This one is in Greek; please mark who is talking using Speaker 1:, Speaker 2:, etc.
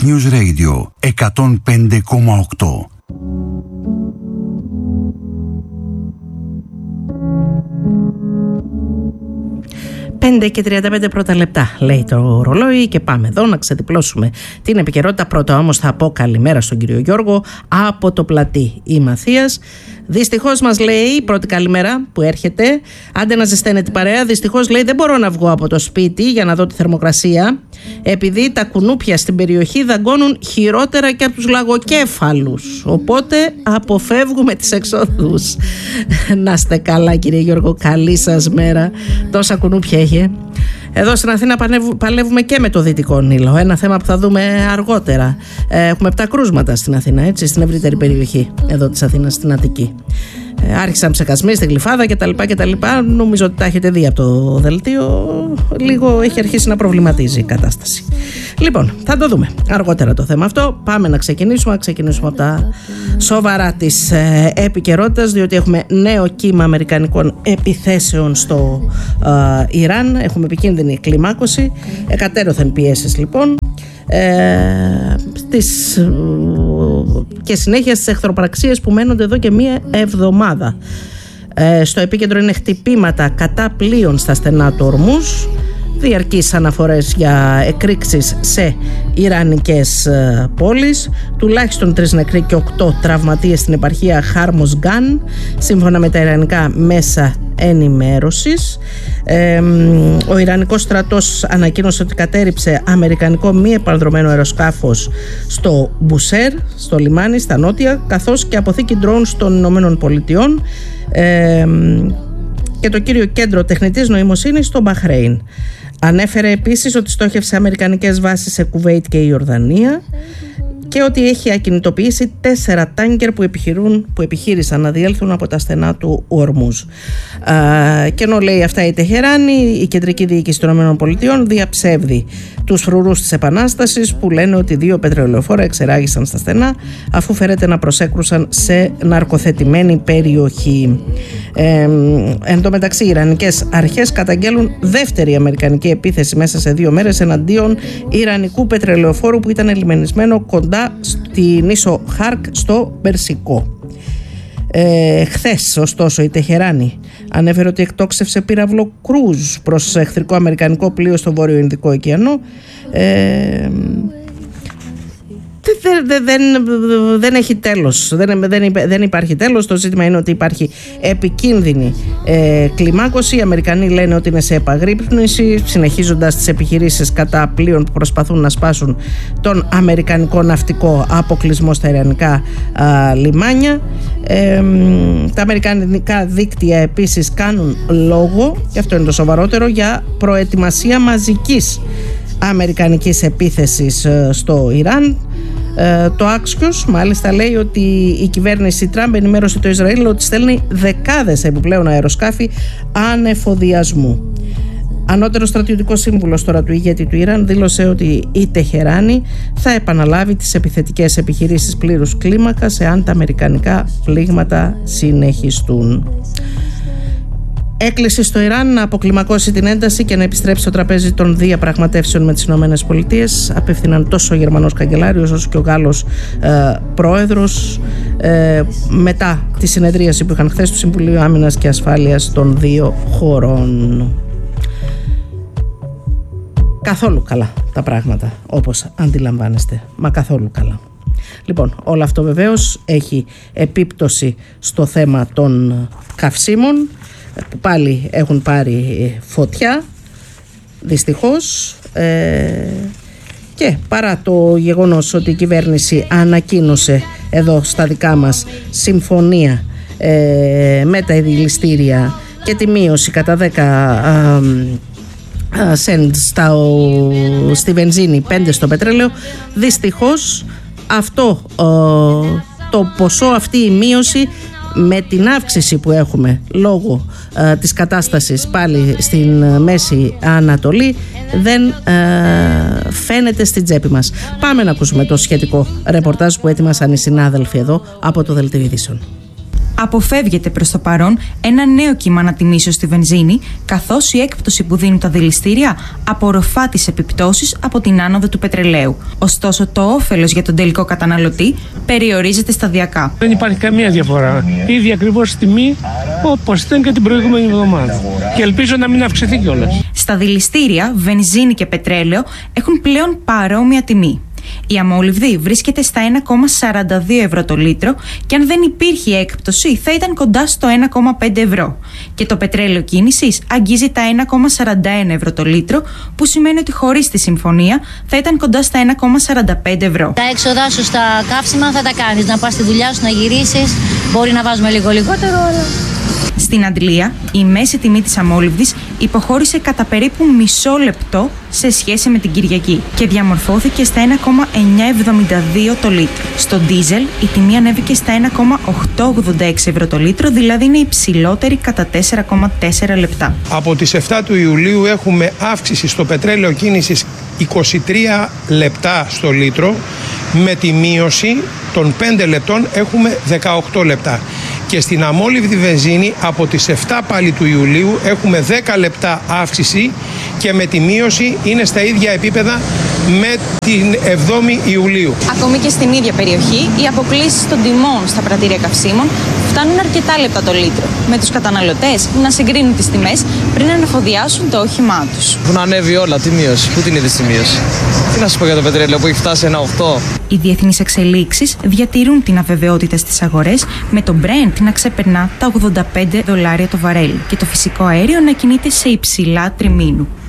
Speaker 1: News Radio 105,8.
Speaker 2: Και 35 πρώτα λεπτά λέει το ρολόι και πάμε εδώ να ξεδιπλώσουμε την επικαιρότητα. Πρώτα όμως θα πω καλημέρα στον κύριο Γιώργο από το Πλατή η Μαθίας. Δυστυχώς μας λέει, πρώτη καλημέρα που έρχεται, άντε να ζεσταίνετε την παρέα. Δυστυχώς λέει δεν μπορώ να βγω από το σπίτι για να δω τη θερμοκρασία, επειδή τα κουνούπια στην περιοχή δαγκώνουν χειρότερα και από τους λαγοκέφαλους, οπότε αποφεύγουμε τις εξόδους. Να είστε καλά κύριε Γιώργο, καλή σας μέρα. Τόσα κουνούπια έχει. Εδώ στην Αθήνα παλεύουμε και με το Δυτικό Νείλο. Ένα θέμα που θα δούμε αργότερα. Έχουμε 7 κρούσματα στην Αθήνα, έτσι, στην ευρύτερη περιοχή εδώ της Αθήνας, στην Αττική. Άρχισαν ψεκασμοί στη Γλυφάδα κτλ. Νομίζω ότι τα έχετε δει από το δελτίο. Λίγο έχει αρχίσει να προβληματίζει η κατάσταση. Λοιπόν, θα το δούμε αργότερα το θέμα αυτό. Πάμε να ξεκινήσουμε από τα σοβαρά της επικαιρότητας, διότι έχουμε νέο κύμα αμερικανικών επιθέσεων στο Ιράν. Έχουμε επικίνδυνη κλιμάκωση, εκατέρωθεν πιέσεις λοιπόν. Και συνέχεια στις εχθροπραξίες που μένονται εδώ και μία εβδομάδα. Στο επίκεντρο είναι χτυπήματα κατά πλοίων στα στενά του Ορμούζ, διαρκείς αναφορές για εκρήξεις σε ιρανικές πόλεις, τουλάχιστον 3 νεκροί και 8 τραυματίες στην επαρχία Χάρμος-Γκάν, σύμφωνα με τα ιρανικά μέσα ενημέρωσης. Ο Ιρανικός στρατός ανακοίνωσε ότι κατέρριψε αμερικανικό μη επανδρωμένο αεροσκάφος στο Μπουσέρ, στο λιμάνι, στα νότια, καθώς και αποθήκη ντρόουν των Ηνωμένων Πολιτειών και το κύριο κέντρο τεχνητής νοημοσύνης στο Μπαχρέιν. Ανέφερε επίσης ότι στόχευσε αμερικανικές βάσεις σε Κουβέιτ και Ιορδανία και ότι έχει ακινητοποιήσει 4 τάνκερ που επιχείρησαν να διέλθουν από τα στενά του Ορμούζ. Και ενώ λέει αυτά η Τεχεράνη, η κεντρική διοίκηση των ΗΠΑ διαψεύδει τους φρουρούς της Επανάστασης που λένε ότι 2 πετρελαιοφόρα εξεράγησαν στα στενά αφού φέρεται να προσέκρουσαν σε ναρκοθετημένη περιοχή. Εν τω μεταξύ, οι Ιρανικές αρχές καταγγέλουν δεύτερη αμερικανική επίθεση μέσα σε 2 μέρες εναντίον ιρανικού πετρελαιοφόρου που ήταν λιμενισμένο κοντά στη νήσο Χάρκ στο Περσικό. Χθες, ωστόσο, η Τεχεράνη ανέφερε ότι εκτόξευσε πύραυλο κρούζ προς εχθρικό αμερικανικό πλοίο στο Βόρειο Ινδικό ωκεανό. Δεν έχει τέλος. Δεν υπάρχει τέλος. Το ζήτημα είναι ότι υπάρχει επικίνδυνη κλιμάκωση. Οι Αμερικανοί λένε ότι είναι σε επαγρύπνηση, συνεχίζοντας τις επιχειρήσεις κατά πλοίων που προσπαθούν να σπάσουν τον αμερικανικό ναυτικό αποκλεισμό στα ιρανικά λιμάνια. Τα αμερικανικά δίκτυα επίσης κάνουν λόγο, και αυτό είναι το σοβαρότερο, για προετοιμασία μαζικής αμερικανικής επίθεσης στο Ιράν. Το Axios μάλιστα λέει ότι η κυβέρνηση Τραμπ ενημέρωσε το Ισραήλ ότι στέλνει δεκάδες επιπλέον αεροσκάφη ανεφοδιασμού. Ανώτερο στρατιωτικό σύμβουλος τώρα του ηγέτη του Ιράν δήλωσε ότι η Τεχεράνη θα επαναλάβει τις επιθετικές επιχειρήσεις πλήρους κλίμακας εάν τα αμερικανικά πλήγματα συνεχιστούν. Έκκληση στο Ιράν να αποκλιμακώσει την ένταση και να επιστρέψει στο τραπέζι των διαπραγματεύσεων με τις Ηνωμένες Πολιτείες απευθύναν τόσο ο Γερμανός καγκελάριος όσο και ο Γάλλος πρόεδρος μετά τη συνεδρίαση που είχαν χθες του Συμβουλίου Άμυνας και Ασφάλειας των 2 χωρών. Καθόλου καλά τα πράγματα, όπως αντιλαμβάνεστε, μα καθόλου καλά. Λοιπόν, όλο αυτό βεβαίως έχει επίπτωση στο θέμα των καυσίμων που πάλι έχουν πάρει φωτιά δυστυχώς, και παρά το γεγονός ότι η κυβέρνηση ανακοίνωσε εδώ στα δικά μας συμφωνία με τα ειδηλιστήρια και τη μείωση κατά 10 σεντ στη βενζίνη, 5 στο πετρέλαιο, δυστυχώς αυτό το ποσό, αυτή η μείωση με την αύξηση που έχουμε λόγω της κατάστασης πάλι στην Μέση Ανατολή δεν φαίνεται στην τσέπη μας. Πάμε να ακούσουμε το σχετικό ρεπορτάζ που έτοιμασαν οι συνάδελφοι εδώ από το Δελτίο Ειδήσεων.
Speaker 3: Αποφεύγεται προς το παρόν ένα νέο κύμα ανατιμήσεως στη βενζίνη, καθώς η έκπτωση που δίνουν τα δηληστήρια απορροφά τις επιπτώσεις από την άνοδο του πετρελαίου. Ωστόσο, το όφελος για τον τελικό καταναλωτή περιορίζεται σταδιακά.
Speaker 4: Δεν υπάρχει καμία διαφορά. Ίδια ακριβώς τιμή όπως ήταν και την προηγούμενη εβδομάδα. Και ελπίζω να μην αυξηθεί κιόλας.
Speaker 3: Στα δηληστήρια, βενζίνη και πετρέλαιο έχουν πλέον παρόμοια τιμή. Η αμόλυβδη βρίσκεται στα 1,42 ευρώ το λίτρο και αν δεν υπήρχε έκπτωση θα ήταν κοντά στο 1,5 ευρώ. Και το πετρέλαιο κίνησης αγγίζει τα 1,41 ευρώ το λίτρο, που σημαίνει ότι χωρίς τη συμφωνία θα ήταν κοντά στα 1,45 ευρώ.
Speaker 5: Τα έξοδά σου στα καύσιμα θα τα κάνεις, να πας στη δουλειά σου, να γυρίσεις, μπορεί να βάζουμε λίγο λιγότερο, αλλά...
Speaker 3: Στην Αντλία, η μέση τιμή της αμόλυβδης υποχώρησε κατά περίπου μισό λεπτό σε σχέση με την Κυριακή και διαμορφώθηκε στα 1,972 το λίτρο. Στο ντίζελ, η τιμή ανέβηκε στα 1,886 ευρώ το λίτρο, δηλαδή είναι υψηλότερη κατά 4,4 λεπτά.
Speaker 6: Από τις 7 του Ιουλίου έχουμε αύξηση στο πετρέλαιο κίνησης 23 λεπτά στο λίτρο, με τη μείωση των 5 λεπτών έχουμε 18 λεπτά. Και στην αμόλυβδη βενζίνη από τις 7 πάλι του Ιουλίου έχουμε 10 λεπτά αύξηση και με τη μείωση είναι στα ίδια επίπεδα με την 7η Ιουλίου.
Speaker 3: Ακόμη και στην ίδια περιοχή, οι αποκλίσεις των τιμών στα πρατήρια καυσίμων φτάνουν αρκετά λεπτά το λίτρο, με τους καταναλωτές να συγκρίνουν τις τιμές πριν ανεφοδιάσουν το όχημά τους.
Speaker 7: Έχουν ανέβει όλα, τι μείωση, πού την είδες τη μείωση? Τι να σου πω για το πετρέλαιο που έχει φτάσει 1,8.
Speaker 3: Οι διεθνείς εξελίξεις διατηρούν την αβεβαιότητα στις αγορές, με το Brent να ξεπερνά τα $85 το βαρέλι και το φυσικό αέριο να κινείται σε υψηλά τριμήνου.